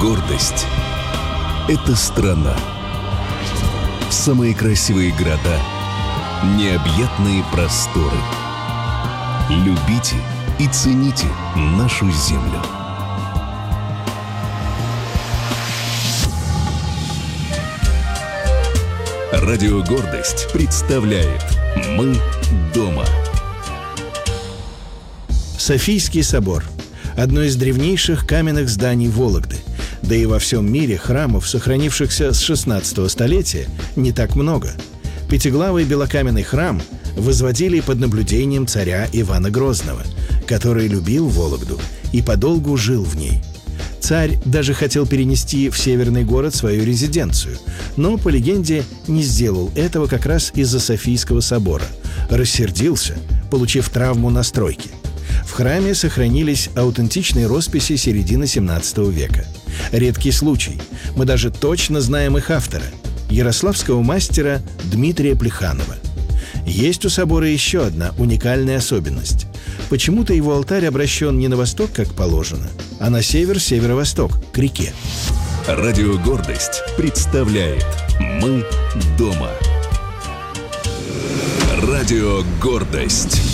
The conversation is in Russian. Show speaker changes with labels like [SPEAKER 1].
[SPEAKER 1] Гордость — это страна. Самые красивые города, необъятные просторы. Любите и цените нашу землю. Радио «Гордость» представляет «Мы дома».
[SPEAKER 2] Софийский собор – одно из древнейших каменных зданий Вологды. Да и во всем мире храмов, сохранившихся с XVI столетия, не так много. Пятиглавый белокаменный храм возводили под наблюдением царя Ивана Грозного, который любил Вологду и подолгу жил в ней. Царь даже хотел перенести в северный город свою резиденцию, но, по легенде, не сделал этого как раз из-за Софийского собора. Рассердился, получив травму на стройке. В храме сохранились аутентичные росписи середины XVII века. Редкий случай. Мы даже точно знаем их автора – ярославского мастера Дмитрия Плеханова. Есть у собора еще одна уникальная особенность. Почему-то его алтарь обращен не на восток, как положено, а на север-северо-восток, к реке.
[SPEAKER 1] Радио «Гордость» представляет «Мы дома». Радио «Гордость».